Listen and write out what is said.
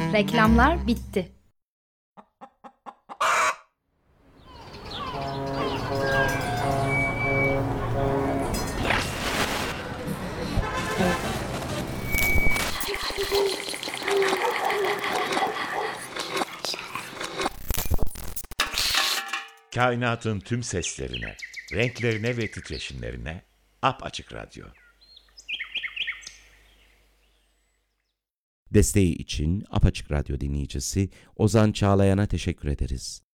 Reklamlar bitti. Kainatın tüm seslerine, renklerine ve titreşimlerine Apaçık Radyo. Desteği için Apaçık Radyo dinleyicisi Ozan Çağlayan'a teşekkür ederiz.